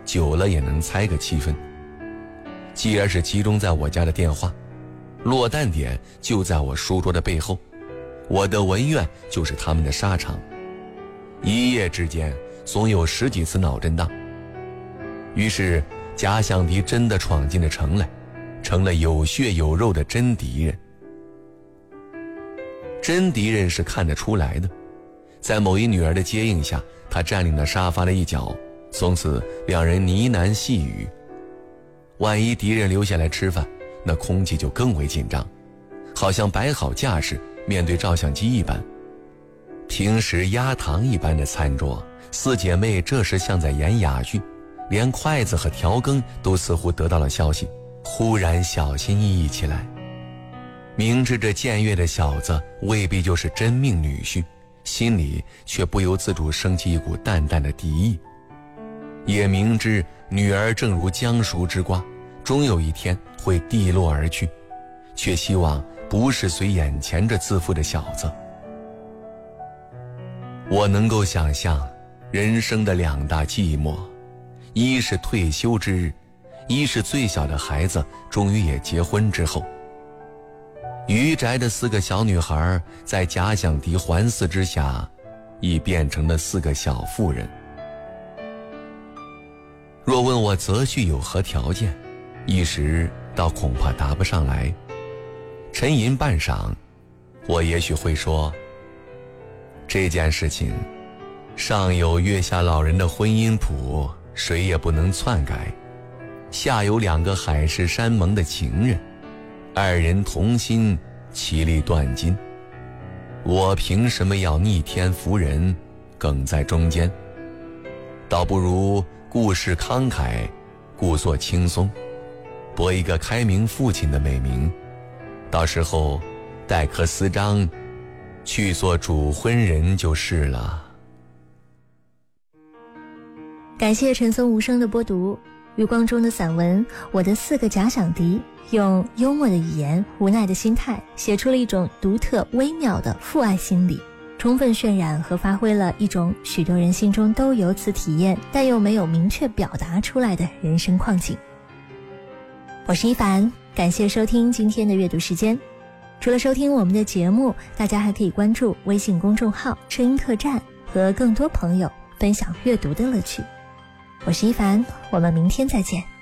久了也能猜个7分。既然是集中在我家的电话，落弹点就在我书桌的背后，我的文院就是他们的沙场。一夜之间总有10几次脑震荡。于是假想敌真的闯进了城来，成了有血有肉的真敌人。真敌人是看得出来的，在某一女儿的接应下，他占领了沙发的一角，从此两人呢喃细语。万一敌人留下来吃饭，那空气就更为紧张，好像摆好架势面对照相机一般。平时压堂一般的餐桌，4姐妹这时像在演哑剧，连筷子和调羹都似乎得到了消息，忽然小心翼翼起来。明知这僭越的小子未必就是真命女婿，心里却不由自主升起一股淡淡的敌意。也明知女儿正如将熟之瓜，终有一天会地落而去，却希望不是随眼前这自负的小子。我能够想象人生的2大寂寞，一是退休之日，一是最小的孩子终于也结婚之后。余宅的4个小女孩在假想敌环伺之下，已变成了4个小妇人。若问我择婿有何条件，一时倒恐怕答不上来。沉吟半晌，我也许会说，这件事情上有月下老人的婚姻谱，谁也不能篡改，下有2个海誓山盟的情人，2人同心，其利断金。我凭什么要逆天服人，梗在中间？倒不如故事慷慨，故作轻松，博一个开明父亲的美名，到时候带颗私章去做主婚人就是了。 感谢陈松无声的播读。余光中的散文《我的4个假想敌》，用幽默的语言、无奈的心态，写出了一种独特微妙的父爱心理，充分渲染和发挥了一种许多人心中都有此体验，但又没有明确表达出来的人生况景。我是一凡，感谢收听今天的阅读时间。除了收听我们的节目，大家还可以关注微信公众号声音客栈，和更多朋友分享阅读的乐趣。我是一凡，我们明天再见。